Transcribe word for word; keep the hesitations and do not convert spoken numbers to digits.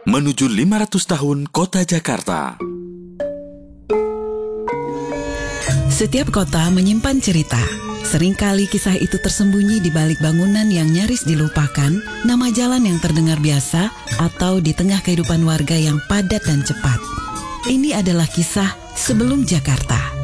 menuju lima ratus tahun Kota Jakarta. Setiap kota menyimpan cerita. Seringkali kisah itu tersembunyi di balik bangunan yang nyaris dilupakan, nama jalan yang terdengar biasa, atau di tengah kehidupan warga yang padat dan cepat. Ini adalah kisah sebelum Jakarta.